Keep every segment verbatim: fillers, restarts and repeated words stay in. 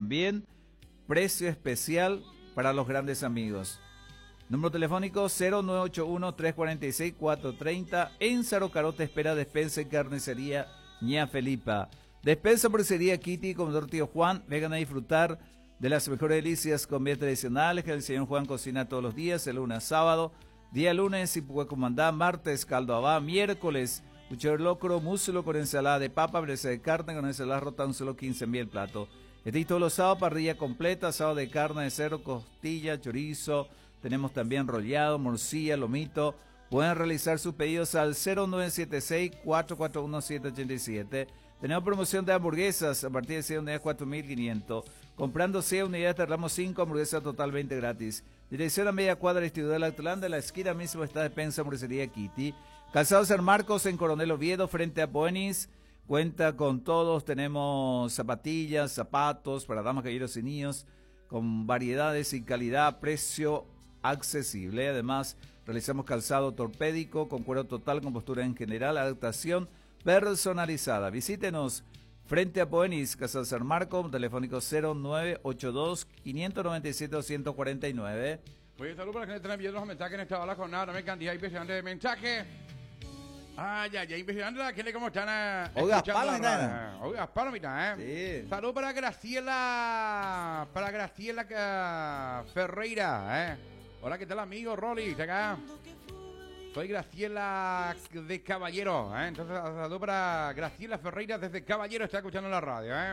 también. Precio especial para los grandes amigos. Número telefónico cero nueve ocho uno, tres cuatro seis, cuatro tres cero. En Sarocarote espera despensa y carnicería Ña Felipa. Despensa hamburguesería Kitty, Comedor Tío Juan. Vengan a disfrutar de las mejores delicias comidas tradicionales que el señor Juan cocina todos los días, de lunes a sábado. Día lunes, Ipuecomandá, martes, caldo abá, miércoles, puchero locro, muslo con ensalada de papa, presa de carne con ensalada rota, un solo quince mil el plato. Este y todos los sábados, parrilla completa, asado de carne de cerdo, costilla, chorizo. Tenemos también rollado, morcilla, lomito. Pueden realizar sus pedidos al cero nueve siete seis, cuatro cuatro uno, siete ocho siete. Tenemos promoción de hamburguesas a partir de seis unidades, cuatro mil quinientos. Comprando seis unidades, te damos cinco hamburguesas totalmente gratis. Dirección a media cuadra, Instituto de Atlanta, en la esquina mismo está despensa hamburguesería Kitty. Calzado San Marcos en Coronel Oviedo, frente a Boenis. Cuenta con todos, tenemos zapatillas, zapatos para damas, caballeros y niños, con variedades y calidad, precio accesible. Además, realizamos calzado torpédico con cuero total, con postura en general, adaptación personalizada. Visítenos frente a Boenis, Casa San Marcos, telefónico cero nueve ocho dos, cinco nueve siete, dos cuatro nueve. Oye, saludos para que están enviando los mensajes en esta hora con nada, también cantidad impresionante de mensajes. Ah, ya, ya, impresionante la gente cómo están. Oiga, palomita. Oiga, palomita, ¿eh? Sí. Saludos para Graciela, para Graciela Ferreira, ¿eh? Hola, ¿qué tal, amigo Rolly? Acá. Soy Graciela de Caballero, ¿eh? Entonces, saludo para Graciela Ferreira desde Caballero, está escuchando la radio, ¿eh?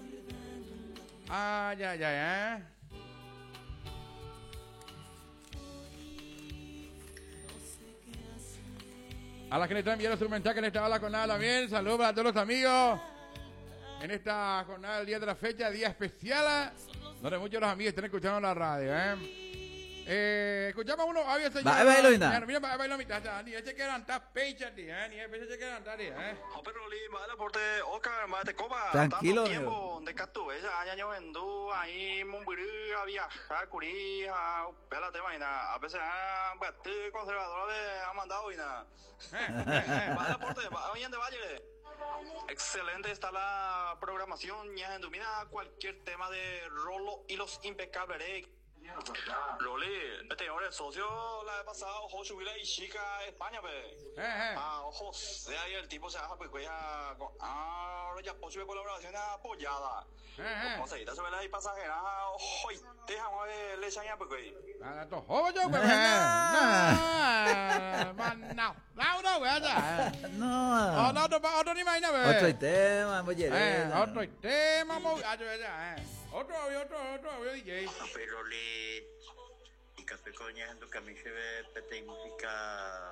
Ah, ya, ya, ¿eh? A la que le están enviando su mensaje en esta bala con nada también. Saludos para todos los amigos. En esta jornada del día de la fecha, día especial, donde muchos de los amigos están escuchando la radio, ¿eh? Eh, escuchamos uno, había señor. Va, bailo minta. Mira, va, bailo minta. Ni ese que eran pecha, ni eh, ni ese que eran tari, eh. Pero li, mala porte, oca, mate copa. Tranquilo. Tiempo de catu, esa año yo vendu ahí mumbiri a viajar, curí, a pela tema y nada. A veces a bate conservador de ha mandado y nada. Mala porte, vayan de Valle. Excelente está la programación, ya en domina cualquier tema de Rolo y los impecables. Loli, este hombre socio la vez pasada, ojo, subí la chica a España, pe. Eh, eh. Ah, ojo, de ahí el tipo se baja, pues, pues, ya, ah, ya, ocho de colaboración apoyada. Eh, eh. Como se irá sobre la pasajera, ojo, y dejamos de le echan ya, pues, pues. Ah, to, ojo, yo, pues, no, no, no, no, güey, no, no, otro, otro ni más, pues. Otro tema, oye. Eh, otro tema, muchacho, ya, eh. Otro, otro, otro, otro, D J. Pero le... Y café coñando que a mí se ve pete música...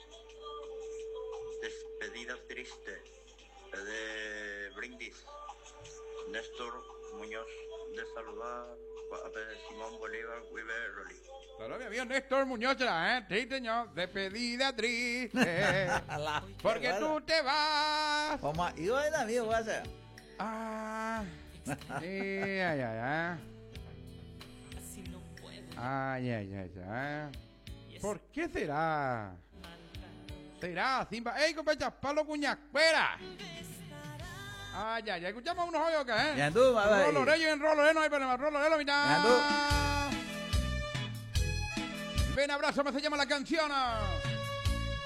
Despedida triste de Brindis. Néstor Muñoz de saludar a ver, Simón Bolívar, Weaver, Rolly. Pero mi amigo Néstor Muñoz, ¿eh? Sí, señor. Despedida triste. Porque tú te vas. ¿Cómo? ¿Y dónde amigo vas a hacer? Ah... Sí, ay, ay, ay. Ay, ay, ay, ay. ¿Por qué será? ¿Será Simba? ¡Ey, compa, palo cuñacuera! Ay, ay, ay. Escuchamos unos hoyos que, ¿eh? Ya tú, va, va. Rolo, Rolo, en Rolo, no hay problema. Rolo, Rolo, mitad. Ya tú. Ven, abrazo, me se llama la canción.